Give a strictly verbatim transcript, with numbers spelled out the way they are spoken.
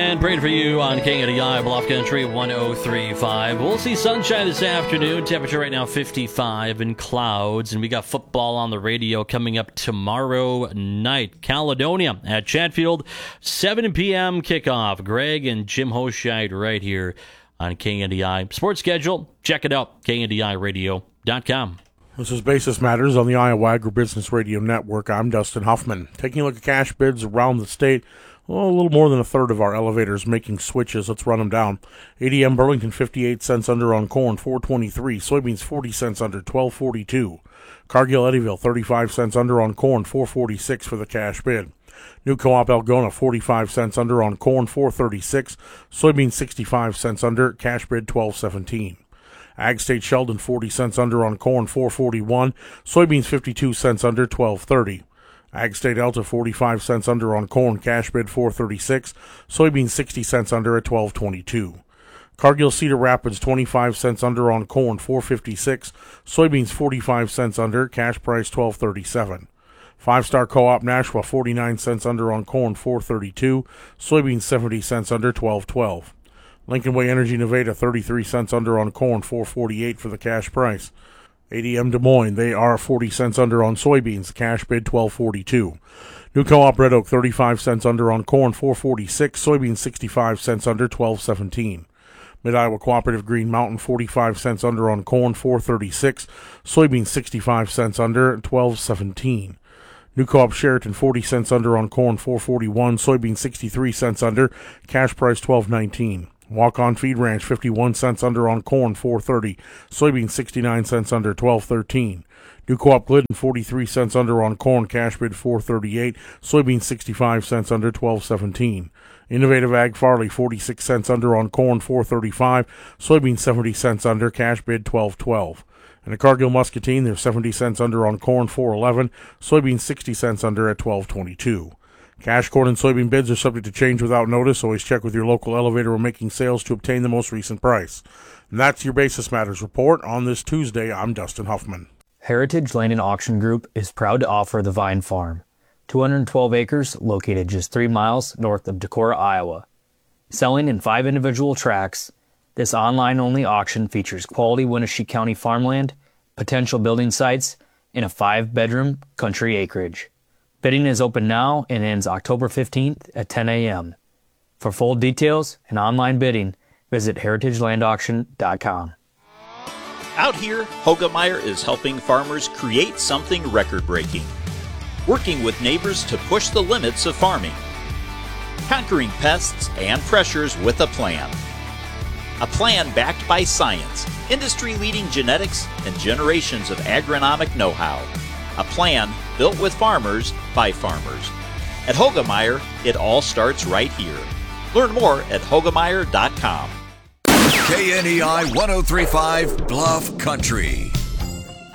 And praying for you on K N D I Bluff Country one oh three point five. We'll see sunshine this afternoon. Temperature right now fifty-five and clouds. And we got football on the radio coming up tomorrow night. Caledonia at Chatfield, seven p.m. kickoff. Greg and Jim Hoshide right here on K N D I. Sports schedule, check it out, K N D I radio dot com. This is Basis Matters on the Iowa Agribusiness Radio Network. I'm Dustin Huffman. Taking a look at cash bids around the state. Well, a little more than a third of our elevators making switches. Let's run them down. A D M Burlington, fifty-eight cents under on corn, four twenty-three. Soybeans, forty cents under, twelve forty-two. Cargill Eddyville, thirty-five cents under on corn, four forty-six for the cash bid. New Co-op Algona, forty-five cents under on corn, four thirty-six. Soybeans, sixty-five cents under, cash bid, twelve seventeen. Ag State Sheldon, forty cents under on corn, four forty-one. Soybeans, fifty-two cents under, twelve thirty. Ag State Elta, forty-five cents under on corn, cash bid four thirty-six. Soybeans, sixty cents under at twelve twenty-two. Cargill Cedar Rapids, twenty-five cents under on corn, four fifty-six. Soybeans, forty-five cents under, cash price twelve thirty-seven. Five Star Co-op Nashua, forty-nine cents under on corn, four thirty-two. Soybeans, seventy cents under, twelve twelve. Lincoln Way Energy Nevada, thirty-three cents under on corn, four forty-eight for the cash price. A D M Des Moines, they are forty cents under on soybeans, cash bid twelve forty-two. New Co-op Red Oak, thirty-five cents under on corn, four forty-six. Soybeans, sixty-five cents under, twelve seventeen. Mid-Iowa Cooperative Green Mountain, forty-five cents under on corn, four thirty-six. Soybeans, sixty-five cents under, twelve seventeen. New Co-op Sheraton, forty cents under on corn, four forty-one. Soybeans, sixty-three cents under, cash price twelve nineteen. Walk-On Feed Ranch, fifty-one cents under on corn, four thirty. Soybeans, sixty-nine cents under, twelve thirteen. New Co-op Glidden, forty-three cents under on corn, cash bid four thirty-eight. Soybeans, sixty-five cents under, twelve seventeen. Innovative Ag Farley, forty-six cents under on corn, four thirty-five. Soybeans, seventy cents under, cash bid twelve twelve. And the Cargill Muscatine, they're seventy cents under on corn, four eleven. Soybeans, sixty cents under at twelve twenty-two. Cash, corn, and soybean bids are subject to change without notice. Always check with your local elevator when making sales to obtain the most recent price. And that's your Basis Matters report on this Tuesday. I'm Dustin Huffman. Heritage Land and Auction Group is proud to offer the Vine Farm, two hundred twelve acres located just three miles north of Decorah, Iowa. Selling in five individual tracts, this online-only auction features quality Wenatchee County farmland, potential building sites, and a five-bedroom country acreage. Bidding is open now and ends October fifteenth at ten a.m. For full details and online bidding, visit heritage land auction dot com. Out here, Hogemeyer is helping farmers create something record-breaking. Working with neighbors to push the limits of farming. Conquering pests and pressures with a plan. A plan backed by science, industry-leading genetics, and generations of agronomic know-how. A plan built with farmers by farmers. At Hogemeyer, it all starts right here. Learn more at hogemeyer dot com. K N E I one oh three point five Bluff Country.